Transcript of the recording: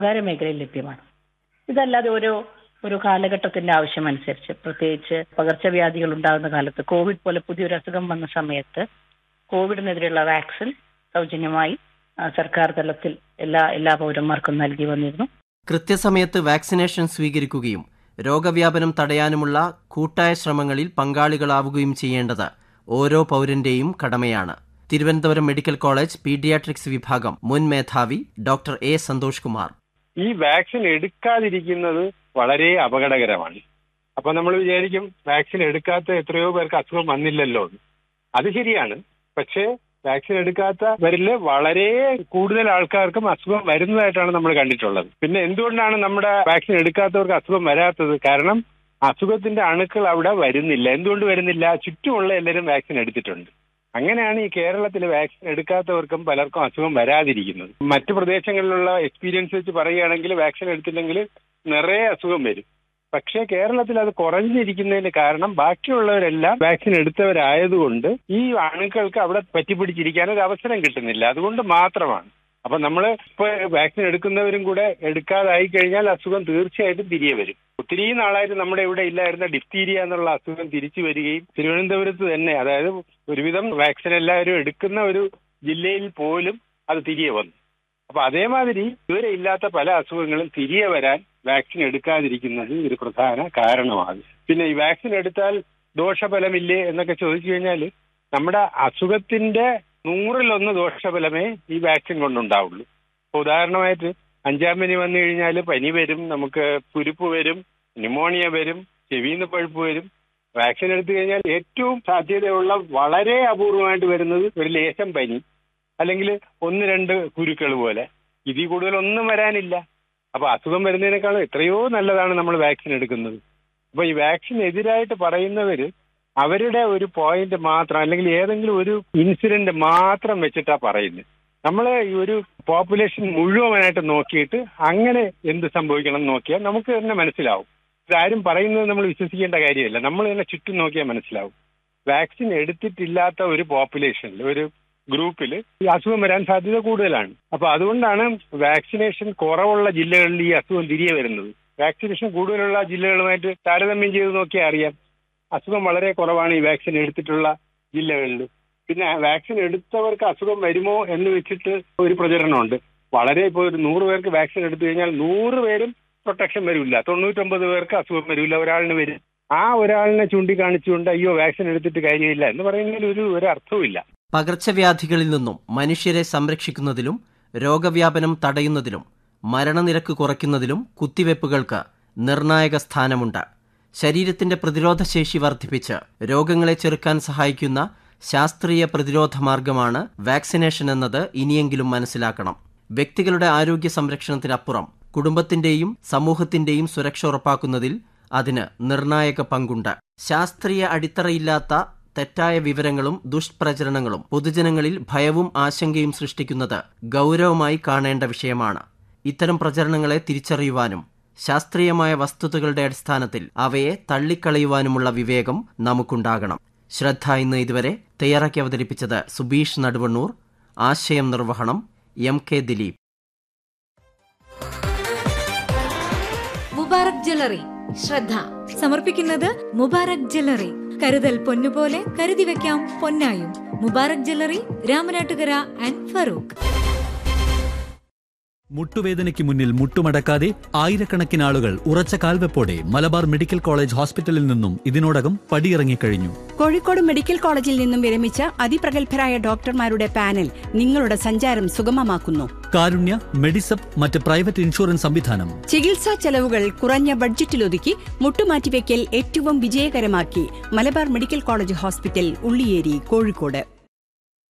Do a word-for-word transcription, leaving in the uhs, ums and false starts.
സ്വകാര്യ മേഖലയിൽ ലഭ്യമാണ്. ഇതല്ലാതെ ഓരോ ഒരു കാലഘട്ടത്തിന്റെ ആവശ്യമനുസരിച്ച്, പ്രത്യേകിച്ച് പകർച്ചവ്യാധികൾ ഉണ്ടാകുന്ന കാലത്ത്, കോവിഡ് പോലെ പുതിയൊരു അസുഖം വന്ന സമയത്ത് കോവിഡിനെതിരെയുള്ള വാക്സിൻ സൗജന്യമായി സർക്കാർ തലത്തിൽ എല്ലാ എല്ലാ പൗരന്മാർക്കും നൽകി വന്നിരുന്നു. കൃത്യസമയത്ത് വാക്സിനേഷൻ സ്വീകരിക്കുകയും രോഗവ്യാപനം തടയാനുമുള്ള കൂട്ടായ ശ്രമങ്ങളിൽ പങ്കാളികളാവുകയും ചെയ്യേണ്ടത് ഓരോ പൗരന്റെയും കടമയാണ്. തിരുവനന്തപുരം മെഡിക്കൽ കോളേജ് പീഡിയാട്രിക്സ് വിഭാഗം മുൻ മേധാവി ഡോക്ടർ എ സന്തോഷ് കുമാർ. ഈ വാക്സിൻ എടുക്കാതിരിക്കുന്നത് വളരെ അപകടകരമാണ്. അപ്പൊ നമ്മൾ വിചാരിക്കും വാക്സിൻ എടുക്കാത്ത എത്രയോ പേർക്ക് അസുഖം വന്നില്ലല്ലോ. അത് ശരിയാണ്. പക്ഷേ വാക്സിൻ എടുക്കാത്തവരില് വളരെ കൂടുതൽ ആൾക്കാർക്കും അസുഖം വരുന്നതായിട്ടാണ് നമ്മൾ കണ്ടിട്ടുള്ളത്. പിന്നെ എന്തുകൊണ്ടാണ് നമ്മുടെ വാക്സിൻ എടുക്കാത്തവർക്ക് അസുഖം വരാത്തത്? കാരണം അസുഖത്തിന്റെ അണുക്കൾ അവിടെ വരുന്നില്ല. എന്തുകൊണ്ട് വരുന്നില്ല? ചുറ്റുമുള്ള എല്ലാവരും വാക്സിൻ എടുത്തിട്ടുണ്ട്. അങ്ങനെയാണ് ഈ കേരളത്തിൽ വാക്സിൻ എടുക്കാത്തവർക്കും പലർക്കും അസുഖം വരാതിരിക്കുന്നത്. മറ്റു പ്രദേശങ്ങളിലുള്ള എക്സ്പീരിയൻസ് വെച്ച് പറയുകയാണെങ്കിൽ വാക്സിൻ എടുത്തില്ലെങ്കിൽ നിറയെ അസുഖം വരും. പക്ഷേ കേരളത്തിൽ അത് കുറഞ്ഞിരിക്കുന്നതിന് കാരണം ബാക്കിയുള്ളവരെല്ലാം വാക്സിൻ എടുത്തവരായതുകൊണ്ട് ഈ അണുക്കൾക്ക് അവിടെ പറ്റിപ്പിടിച്ചിരിക്കാൻ ഒരു അവസരം കിട്ടുന്നില്ല. അതുകൊണ്ട് മാത്രമാണ്. അപ്പൊ നമ്മൾ ഇപ്പൊ വാക്സിൻ എടുക്കുന്നവരും കൂടെ എടുക്കാതായി കഴിഞ്ഞാൽ അസുഖം തീർച്ചയായിട്ടും തിരികെ വരും. ഒത്തിരി നാളായിട്ട് നമ്മുടെ ഇവിടെ ഇല്ലായിരുന്ന ഡിഫ്തീരിയ എന്നുള്ള അസുഖം തിരിച്ചു വരികയും തിരുവനന്തപുരത്ത് തന്നെ, അതായത് ഒരുവിധം വാക്സിൻ എല്ലാവരും എടുക്കുന്ന ഒരു ജില്ലയിൽ പോലും അത് തിരികെ വന്നു. അപ്പൊ അതേമാതിരി ഇതുവരെ ഇല്ലാത്ത പല അസുഖങ്ങളും തിരികെ വരാൻ വാക്സിൻ എടുക്കാതിരിക്കുന്നത് ഒരു പ്രധാന കാരണമാണ്. പിന്നെ ഈ വാക്സിൻ എടുത്താൽ ദോഷഫലമില്ലേ എന്നൊക്കെ ചോദിച്ചു കഴിഞ്ഞാൽ നമ്മുടെ അസുഖത്തിന്റെ നൂറിലൊന്ന് ദോഷഫലമേ ഈ വാക്സിൻ കൊണ്ടുണ്ടാവുള്ളൂ. ഉദാഹരണമായിട്ട് അഞ്ചാം പനി വന്നു കഴിഞ്ഞാൽ പനി വരും, നമുക്ക് കുരുപ്പ് വരും, ന്യൂമോണിയ വരും, ചെവിന്ന് പഴുപ്പ് വരും. വാക്സിൻ എടുത്തു കഴിഞ്ഞാൽ ഏറ്റവും സാധ്യതയുള്ള വളരെ അപൂർവമായിട്ട് വരുന്നത് ഒരു ലേശം പനി, അല്ലെങ്കിൽ ഒന്ന് രണ്ട് കുരുക്കൾ പോലെ. ഇതിൽ കൂടുതൽ ഒന്നും വരാനില്ല. അപ്പൊ അസുഖം വരുന്നതിനേക്കാളും എത്രയോ നല്ലതാണ് നമ്മൾ വാക്സിൻ എടുക്കുന്നത്. അപ്പൊ ഈ വാക്സിൻ എതിരായിട്ട് പറയുന്നവര് അവരുടെ ഒരു പോയിന്റ് മാത്രം, അല്ലെങ്കിൽ ഏതെങ്കിലും ഒരു ഇൻസിഡന്റ് മാത്രം വെച്ചിട്ടാ പറയുന്നത്. നമ്മൾ ഈ ഒരു പോപ്പുലേഷൻ മുഴുവനായിട്ട് നോക്കിയിട്ട് അങ്ങനെ എന്ത് സംഭവിക്കണം എന്ന് നോക്കിയാൽ നമുക്ക് തന്നെ മനസ്സിലാവും. ഇതാരും പറയുന്നത് നമ്മൾ വിശ്വസിക്കേണ്ട കാര്യമില്ല. നമ്മൾ തന്നെ ചുറ്റും നോക്കിയാൽ മനസ്സിലാവും. വാക്സിൻ എടുത്തിട്ടില്ലാത്ത ഒരു പോപ്പുലേഷനിൽ, ഒരു ഗ്രൂപ്പിൽ ഈ അസുഖം വരാൻ സാധ്യത കൂടുതലാണ്. അപ്പൊ അതുകൊണ്ടാണ് വാക്സിനേഷൻ കുറവുള്ള ജില്ലകളിൽ ഈ അസുഖം തിരികെ വരുന്നത്. വാക്സിനേഷൻ കൂടുതലുള്ള ജില്ലകളുമായിട്ട് താരതമ്യം ചെയ്ത് നോക്കിയാൽ അറിയാം, അസുഖം വളരെ കുറവാണ് ഈ വാക്സിൻ എടുത്തിട്ടുള്ള ജില്ലകളിൽ. പിന്നെ വാക്സിൻ എടുത്തവർക്ക് അസുഖം വരുമോ എന്ന് വെച്ചിട്ട് ഒരു പ്രചരണമുണ്ട്. വളരെ ഇപ്പോൾ ഒരു നൂറ് പേർക്ക് വാക്സിൻ എടുത്തു കഴിഞ്ഞാൽ നൂറ് പേരും പ്രൊട്ടക്ഷൻ വരില്ല, തൊണ്ണൂറ്റൊമ്പത് പേർക്ക് അസുഖം വരില്ല, ഒരാളിന് വരും. ആ ഒരാളിനെ ചൂണ്ടിക്കാണിച്ചുകൊണ്ട് അയ്യോ വാക്സിൻ എടുത്തിട്ട് കാര്യമില്ല എന്ന് പറയുന്നതിൽ ഒരു ഒരു അർത്ഥവുമില്ല. പകർച്ചവ്യാധികളിൽ നിന്നും മനുഷ്യരെ സംരക്ഷിക്കുന്നതിലും രോഗവ്യാപനം തടയുന്നതിലും മരണനിരക്ക് കുറയ്ക്കുന്നതിലും കുത്തിവയ്പ്പുകൾക്ക് നിർണായക സ്ഥാനമുണ്ട്. ശരീരത്തിന്റെ പ്രതിരോധശേഷി വർദ്ധിപ്പിച്ച് രോഗങ്ങളെ ചെറുക്കാൻ സഹായിക്കുന്ന ശാസ്ത്രീയ പ്രതിരോധ മാർഗമാണ് വാക്സിനേഷൻ എന്നത് ഇനിയെങ്കിലും മനസ്സിലാക്കണം. വ്യക്തികളുടെ ആരോഗ്യ സംരക്ഷണത്തിനപ്പുറം കുടുംബത്തിന്റെയും സമൂഹത്തിന്റെയും സുരക്ഷ ഉറപ്പാക്കുന്നതിൽ അതിന് നിർണായക പങ്കുണ്ട്. ശാസ്ത്രീയ അടിത്തറയില്ലാത്ത തെറ്റായ വിവരങ്ങളും ദുഷ്പ്രചരണങ്ങളും പൊതുജനങ്ങളിൽ ഭയവും ആശങ്കയും സൃഷ്ടിക്കുന്നത് ഗൗരവമായി കാണേണ്ട വിഷയമാണ്. ഇത്തരം പ്രചരണങ്ങളെ തിരിച്ചറിയുവാനും ശാസ്ത്രീയമായ വസ്തുതകളുടെ അടിസ്ഥാനത്തിൽ അവയെ തള്ളിക്കളയുവാനുമുള്ള വിവേകം നമുക്കുണ്ടാകണം. ശ്രദ്ധ ഇന്ന് ഇതുവരെ തയ്യാറാക്കി അവതരിപ്പിച്ചത് സുബീഷ് നടുവണ്ണൂർ. ആശയം നിർവഹണം M K Dileep. Mubarak jewellery ശ്രദ്ധ സമർപ്പിക്കുന്നത് മുബാറക് ജ്വല്ലറി. കരുതൽ പൊന്നുപോലെ കരുതി വെക്കാം പൊന്നായും. Mubarak jewellery, Ramanattukara and Farooq. മുട്ടുവേദനയ്ക്ക് മുന്നിൽ മുട്ടുമടക്കാതെ ആയിരക്കണക്കിന് ആളുകൾ ഉറച്ച കാൽവെപ്പോടെ മലബാർ മെഡിക്കൽ കോളേജ് ഹോസ്പിറ്റലിൽ നിന്നും ഇതിനോടകം പടിയിറങ്ങിക്കഴിഞ്ഞു. കോഴിക്കോട് മെഡിക്കൽ കോളേജിൽ നിന്നും വിരമിച്ച അതിപ്രഗത്ഭരായ ഡോക്ടർമാരുടെ പാനൽ നിങ്ങളുടെ സഞ്ചാരം സുഗമമാക്കുന്നു. കാരുണ്യ, മെഡിസപ്പ്, മറ്റ് പ്രൈവറ്റ് ഇൻഷുറൻസ് സംവിധാനം. ചികിത്സാ ചെലവുകൾ കുറഞ്ഞ ബഡ്ജറ്റിലൊതുക്കി മുട്ടുമാറ്റിവെക്കൽ ഏറ്റവും വിജയകരമാക്കി Malabar medical college hospital, Ulliyeri, Kozhikode.